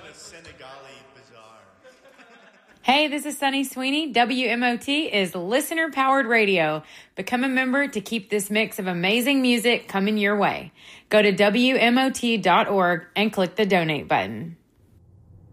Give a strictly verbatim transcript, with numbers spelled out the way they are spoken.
a Senegali bazaar. Hey, this is Sunny Sweeney. W M O T is listener-powered radio. Become a member to keep this mix of amazing music coming your way. Go to W M O T dot org and click the donate button.